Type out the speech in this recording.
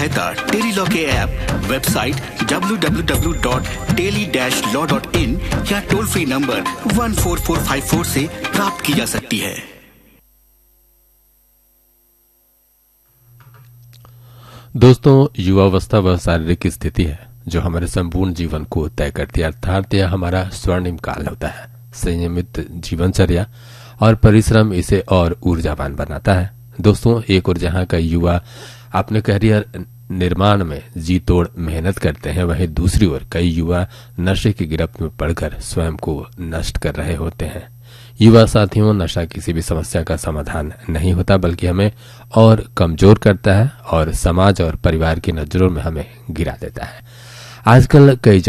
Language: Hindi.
टेलीलॉ के ऐप, वेबसाइट www.teli-law.in या टोल फ्री नंबर 14454 से प्राप्त की जा सकती है। दोस्तों, युवावस्था वह शारीरिक स्थिति है जो हमारे संपूर्ण जीवन को तय करती है, अर्थात यह हमारा स्वर्णिम काल होता है। संयमित जीवनचर्या और परिश्रम इसे और ऊर्जावान बनाता है। दोस्तों, एक ओर जहां कई युवा अपने करियर निर्माण में जी तोड़ मेहनत करते हैं, वहीं दूसरी ओर कई युवा नशे की गिरफ्त में पड़कर स्वयं को नष्ट कर रहे होते हैं। युवा साथियों, नशा किसी भी समस्या का समाधान नहीं होता, बल्कि हमें और कमजोर करता है और समाज और परिवार की नजरों में हमें गिरा देता है। आजकल कई